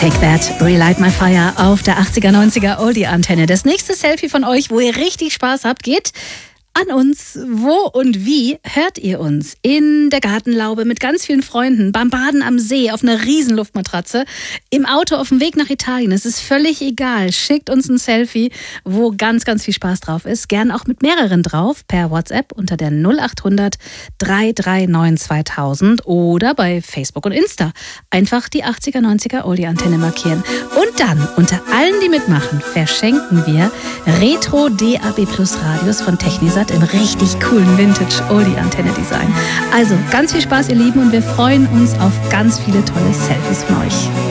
Take That, Relight My Fire auf der 80er, 90er Oldie-Antenne. Das nächste Selfie von euch, wo ihr richtig Spaß habt, geht an uns. Wo und wie hört ihr uns? In der Gartenlaube mit ganz vielen Freunden, beim Baden am See, auf einer riesen Luftmatratze, im Auto auf dem Weg nach Italien. Es ist völlig egal. Schickt uns ein Selfie, wo ganz, ganz viel Spaß drauf ist. Gern auch mit mehreren drauf, per WhatsApp unter der 0800 339 2000 oder bei Facebook und Insta. Einfach die 80er, 90er Oldie-Antenne markieren. Und dann, unter allen, die mitmachen, verschenken wir Retro DAB Plus Radios von Technisat im richtig coolen Vintage-Oldie-Antenne-Design. Also ganz viel Spaß, ihr Lieben, und wir freuen uns auf ganz viele tolle Selfies von euch.